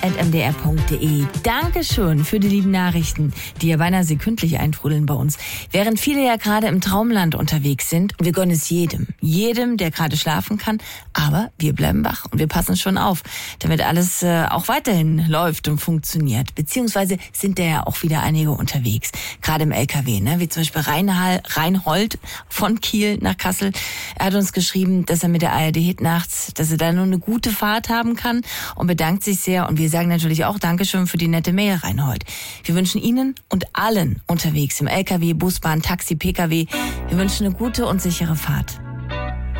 mdr.de. Dankeschön für die lieben Nachrichten, die ja beinahe sekündlich eintrudeln bei uns. Während viele ja gerade im Traumland unterwegs sind, und wir gönnen es jedem, der gerade schlafen kann, aber wir bleiben wach und wir passen schon auf, damit alles auch weiterhin läuft und funktioniert. Beziehungsweise sind da ja auch wieder einige unterwegs, gerade im LKW, ne? Wie zum Beispiel Reinhold von Kiel nach Kassel. Er hat uns geschrieben, dass er mit der ARD nachts, dass er da nur eine gute Fahrt haben kann und bedankt sich sehr. Und wir sagen natürlich auch Dankeschön für die nette Mail, Reinhold. Wir wünschen Ihnen und allen unterwegs im LKW, Busbahn, Taxi, PKW, wir wünschen eine gute und sichere Fahrt.